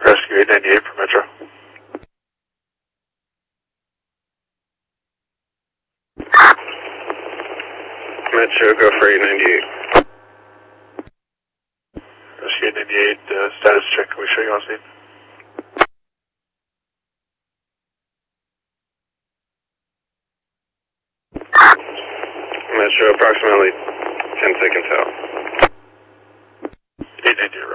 Rescue 898 for Metro. Metro, go for 898. Rescue 898, status check, can we show you on scene? Metro, approximately 10 seconds out. 898,